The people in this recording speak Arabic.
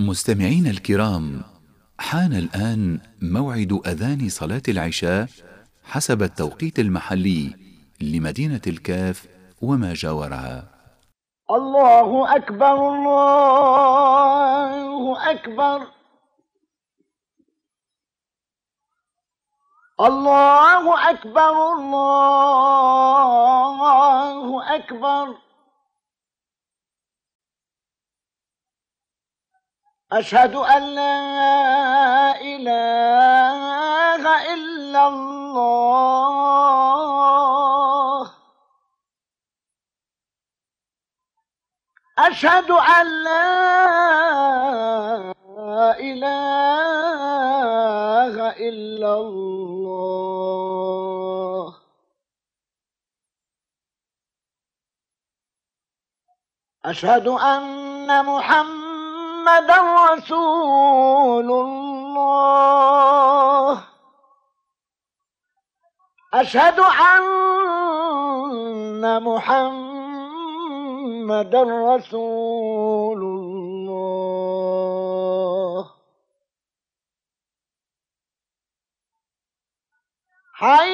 مستمعين الكرام، حان الآن موعد أذان صلاة العشاء حسب التوقيت المحلي لمدينة الكاف وما جاورها. الله أكبر الله أكبر الله أكبر الله أكبر أشهد أن لا إله إلا الله أشهد أن لا إله إلا الله أشهد أن محمدا رسول الله أشهد أن محمدا رسول الله.